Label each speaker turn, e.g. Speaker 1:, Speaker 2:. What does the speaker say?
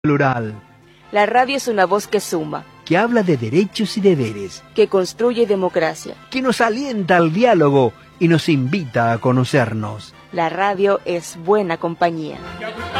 Speaker 1: Plural.
Speaker 2: La radio es una voz que suma,
Speaker 1: Que habla de derechos y deberes.
Speaker 2: que construye democracia.
Speaker 1: Que nos alienta al diálogo y nos invita a conocernos.
Speaker 2: La radio es buena compañía.